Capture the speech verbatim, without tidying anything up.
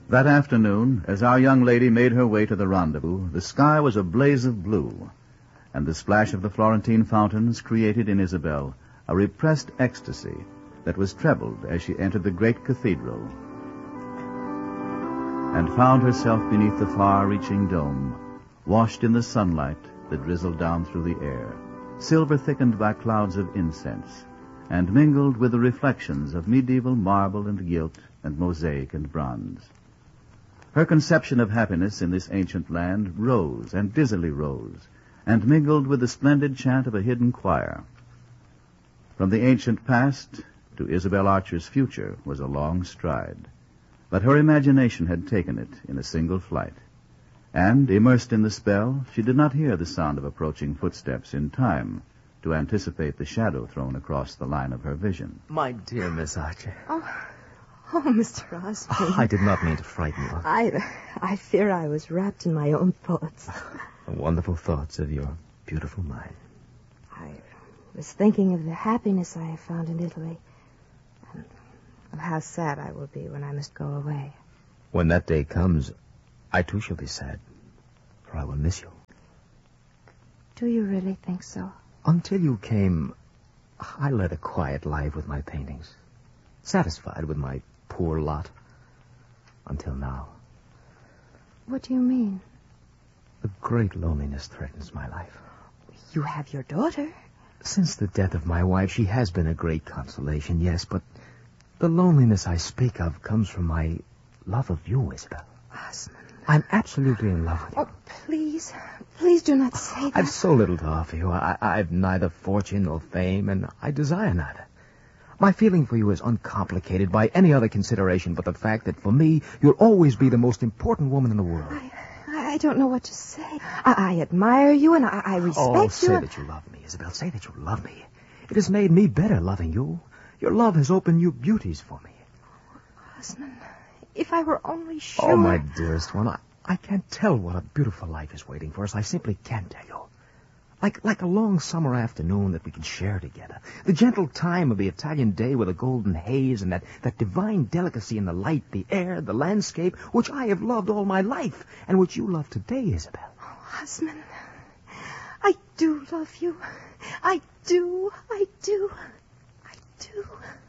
That afternoon, as our young lady made her way to the rendezvous, the sky was a blaze of blue, and the splash of the Florentine fountains created in Isabel a repressed ecstasy that was trebled as she entered the great cathedral and found herself beneath the far-reaching dome, washed in the sunlight that drizzled down through the air, silver-thickened by clouds of incense, and mingled with the reflections of medieval marble and gilt and mosaic and bronze. Her conception of happiness in this ancient land rose and dizzily rose, and mingled with the splendid chant of a hidden choir. From the ancient past to Isabel Archer's future was a long stride, but her imagination had taken it in a single flight, and, immersed in the spell, she did not hear the sound of approaching footsteps in time to anticipate the shadow thrown across the line of her vision. My dear Miss Archer. Oh, oh, Mister Osmond. Oh, I did not mean to frighten you. I, I fear I was wrapped in my own thoughts. The wonderful thoughts of your beautiful mind. I was thinking of the happiness I have found in Italy, and of how sad I will be when I must go away. When that day comes, I too shall be sad, for I will miss you. Do you really think so? Until you came, I led a quiet life with my paintings, satisfied with my poor lot. Until now. What do you mean? A great loneliness threatens my life. You have your daughter. Since the death of my wife, she has been a great consolation, yes, but the loneliness I speak of comes from my love of you, Isabel. Osmond. I'm absolutely in love with you. Oh, please, please do not say that. I've so little to offer you. I, I've neither fortune nor fame, and I desire neither. My feeling for you is uncomplicated by any other consideration but the fact that for me, you'll always be the most important woman in the world. I, I don't know what to say. I, I admire you, and I, I respect oh, you. say that you love me, Isabel. Say that you love me. It has made me better loving you. Your love has opened new beauties for me. Osmond, if I were only sure... Oh, my dearest one, I, I can't tell what a beautiful life is waiting for us. I simply can't tell you. Like like a long summer afternoon that we can share together. The gentle time of the Italian day with a golden haze and that, that divine delicacy in the light, the air, the landscape, which I have loved all my life, and which you love today, Isabel. Oh, Osmond, I do love you. I do, I do, I do.